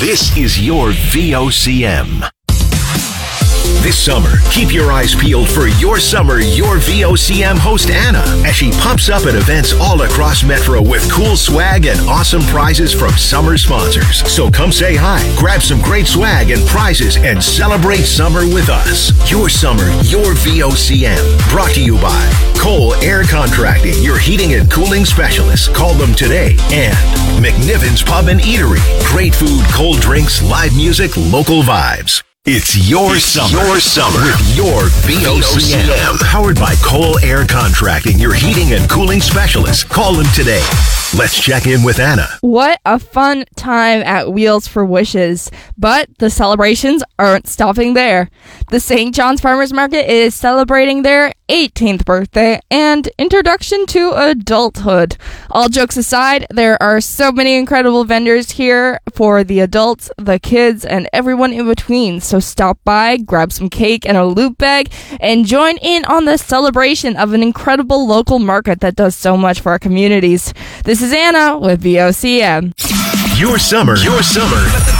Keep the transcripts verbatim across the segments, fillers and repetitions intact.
This is your V O C M. This summer, keep your eyes peeled for Your Summer, Your V O C M host Anna as she pops up at events all across Metro with cool swag and awesome prizes from summer sponsors. So come say hi, grab some great swag and prizes, and celebrate summer with us. Your Summer, Your V O C M. Brought to you by Cole Air Contracting, your heating and cooling specialist. Call them today. And McNiven's Pub and Eatery. Great food, cold drinks, live music, local vibes. It's your it's summer. Your summer with your V O C M. Powered by Cole Air Contracting, your heating and cooling specialist. Call them today. Let's check in with Anna. What a fun time at Wheels for Wishes. But the celebrations aren't stopping there. The Saint John's Farmers Market is celebrating their eighteenth birthday and introduction to adulthood. All jokes aside, there are so many incredible vendors here for the adults, the kids, and everyone in between. So stop by, grab some cake and a loot bag, and join in on the celebration of an incredible local market that does so much for our communities. This is Anna with V O C M. Your summer, your summer,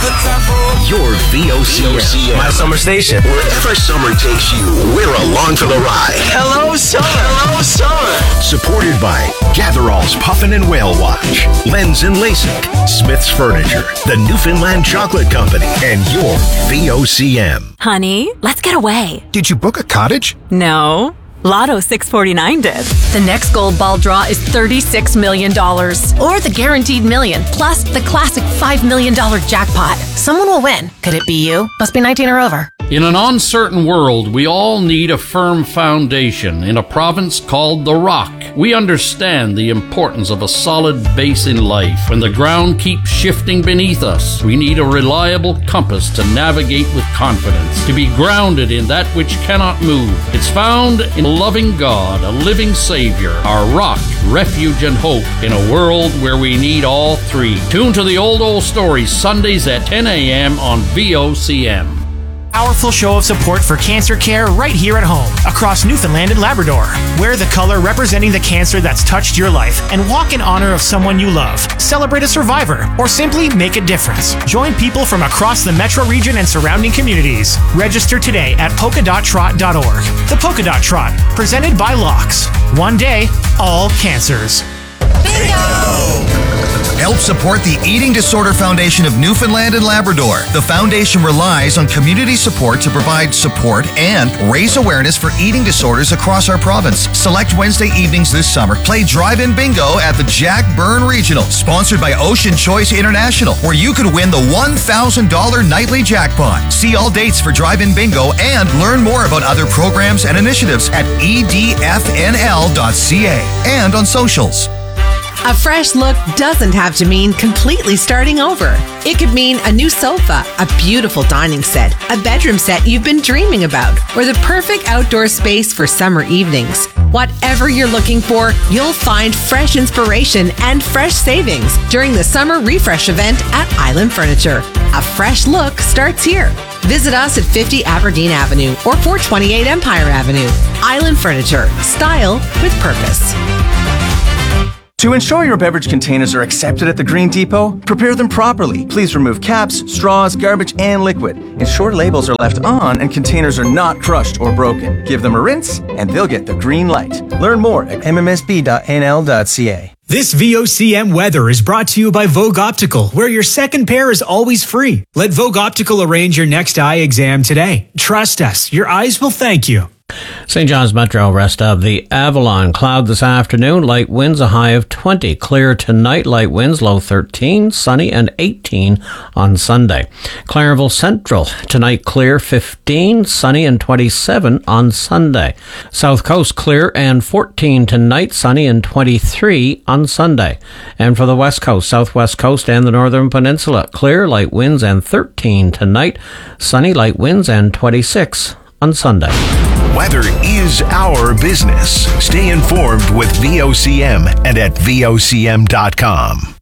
your V O C M. My summer station. Wherever summer takes you, we're along for the ride. Hello, summer. Hello, summer. Supported by Gatherall's Puffin and Whale Watch, Lens and LASIK, Smith's Furniture, the Newfoundland Chocolate Company, and your V O C M. Honey, let's get away. Did you book a cottage? No. Lotto six forty-nine did. The next gold ball draw is thirty-six million dollars. Or the guaranteed million, plus the classic five million dollars jackpot. Someone will win. Could it be you? Must be nineteen or over. In an uncertain world, we all need a firm foundation in a province called the Rock. We understand the importance of a solid base in life. When the ground keeps shifting beneath us, we need a reliable compass to navigate with confidence, to be grounded in that which cannot move. It's found in a loving God, a living Savior, our rock, refuge, and hope in a world where we need all three. Tune to the Old Old Stories Sundays at ten a.m. on V O C M. Powerful show of support for cancer care right here at home, across Newfoundland and Labrador. Wear the color representing the cancer that's touched your life and walk in honor of someone you love. Celebrate a survivor or simply make a difference. Join people from across the metro region and surrounding communities. Register today at polka dot trot dot org. The Polka Dot Trot, presented by Locks. One day, all cancers. Bingo! Help support the Eating Disorder Foundation of Newfoundland and Labrador. The foundation relies on community support to provide support and raise awareness for eating disorders across our province. Select Wednesday evenings this summer. Play drive-in bingo at the Jack Byrne Regional, sponsored by Ocean Choice International, where you could win the one thousand dollars nightly jackpot. See all dates for drive-in bingo and learn more about other programs and initiatives at e d f n l dot c a and on socials. A fresh look doesn't have to mean completely starting over. It could mean a new sofa, a beautiful dining set, a bedroom set you've been dreaming about, or the perfect outdoor space for summer evenings. Whatever you're looking for, you'll find fresh inspiration and fresh savings during the Summer Refresh event at Island Furniture. A fresh look starts here. Visit us at fifty Aberdeen Avenue or four twenty-eight Empire Avenue. Island Furniture. Style with purpose. To ensure your beverage containers are accepted at the Green Depot, prepare them properly. Please remove caps, straws, garbage, and liquid. Ensure labels are left on and containers are not crushed or broken. Give them a rinse, and they'll get the green light. Learn more at m m s b dot n l dot c a. This V O C M weather is brought to you by Vogue Optical, where your second pair is always free. Let Vogue Optical arrange your next eye exam today. Trust us, your eyes will thank you. Saint John's Metro, rest of the Avalon. Cloud this afternoon, light winds, a high of twenty. Clear tonight, light winds, low thirteen. Sunny and eighteen on Sunday. Clarenville Central, tonight clear fifteen. Sunny and twenty-seven on Sunday. South Coast, clear and fourteen tonight. Sunny and twenty-three on Sunday. And for the West Coast, Southwest Coast and the Northern Peninsula, clear, light winds and thirteen tonight. Sunny, light winds and twenty-six on Sunday. Weather is our business. Stay informed with V O C M and at V O C M dot com.